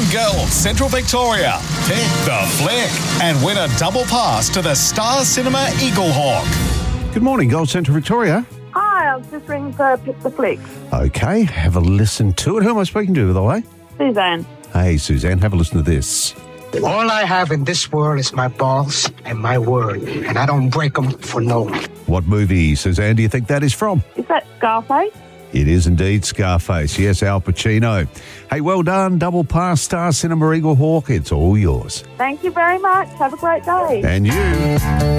girls, Central Victoria. Pick the flick and win a double pass to the Star Cinema Eaglehawk. Good morning, Gold Central Victoria. Hi, I was just ringing for Pick the Flick. Okay, have a listen to it. Who am I speaking to, by the way? Suzanne. Hey, Suzanne, have a listen to this. All I have in this world is my balls and my word, and I don't break them for no one. What movie, Suzanne, do you think that is from? Is that Scarface? It is indeed Scarface. Yes, Al Pacino. Hey, well done. Double pass, Star Cinema Eaglehawk. It's all yours. Thank you very much. Have a great day. And you.